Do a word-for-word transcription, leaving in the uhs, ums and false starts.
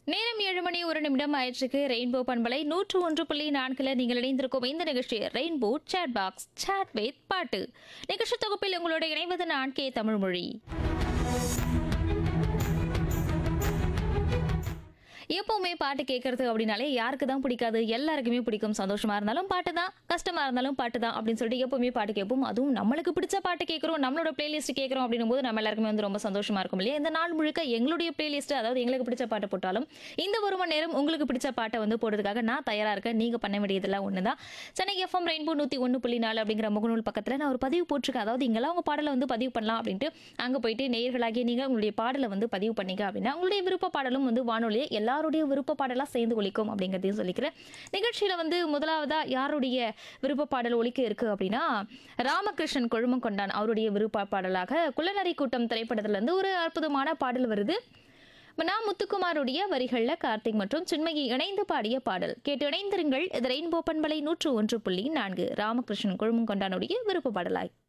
நேரம் ஏழு மணி ஒரு நிமிடம் ஆயிடுச்சுக்கு. ரெயின்போ பண்பலை நூற்று ஒன்று புள்ளி நான்குல நீங்கள் இணைந்திருக்கும் இந்த நிகழ்ச்சி rainbow chat box chat with பாட்டு நிகழ்ச்சி தொகுப்பில் உங்களோட இணைவது நான் கே தமிழ்மொழி. எப்பவுமே பாட்டு கேட்கறது அப்படின்னாலே யாருக்கு தான் பிடிக்காது? எல்லாருக்குமே பிடிக்கும். சந்தோஷமா இருந்தாலும் பாட்டு தான், கஷ்டமா இருந்தாலும் பாட்டு தான் அப்படின்னு சொல்லிட்டு எப்பவுமே பாட்டு கேட்போம். அதுவும் நம்மளுக்கு பிடிச்ச பாட்டு கேட்குறோம், நம்மளோட பிளேலிஸ்ட் கேட்குறோம் அப்படின்னும் போது நம்ம எல்லாருக்குமே வந்து ரொம்ப சந்தோஷமா இருக்கும் இல்லையா? இந்த நாள் முழுக்க எங்களுடைய பிளேலிஸ்ட், அதாவது எங்களுக்கு பிடிச்ச பாட்டு போட்டாலும் இந்த ஒரு மணி நேரம் உங்களுக்கு பிடிச்ச பாட்டை வந்து போடுறதுக்காக நான் தயாரா இருக்கேன். நீங்க பண்ண வேண்டியதெல்லாம் ஒண்ணுதான். சென்னை எஃப்எம் ரெயின்போ நூத்தி ஒன்று புள்ளி நாலு அப்படிங்கிற முகநூல் பக்கத்துல நான் ஒரு பதிவு போட்டிருக்கேன். அதாவது இங்கெல்லாம் உங்க பாடலை வந்து பதிவு பண்ணலாம் அப்படின்ட்டு அங்க போயிட்டு நேயர்களாகிய நீங்க உங்களுடைய பாடலை வந்து பதிவு பண்ணிக்க அப்படின்னா உங்களுடைய விருப்ப பாடலும் வந்து வானொலியை எல்லாருடைய விருப்ப பாடலாம் சேர்ந்து ஒலிக்கும் அப்படிங்கிறதையும் சொல்லிக்கிறேன். நிகழ்ச்சியில வந்து முதலாவதா யாருடைய விருப்ப பாடல் ஒலிக்க இருக்கு அப்படின்னா, ராமகிருஷ்ணன் கொழுமங்கொண்டான் அவருடைய விருப்ப பாடலாக குள்ளநரி கூட்டம் திரைப்படத்துல இருந்து ஒரு அற்புதமான பாடல் வருது. நான் முத்துக்குமாருடைய வரிகள்ல கார்த்திக் மற்றும் சின்மயி இணைந்து பாடிய பாடல் கேட்டு இணைந்திருங்கள். இது ரெயின்போ பண்பலை நூற்று ஒன்று புள்ளி நான்கு. ராமகிருஷ்ணன் கொழுமங்கொண்டானுடைய விருப்ப பாடலாய்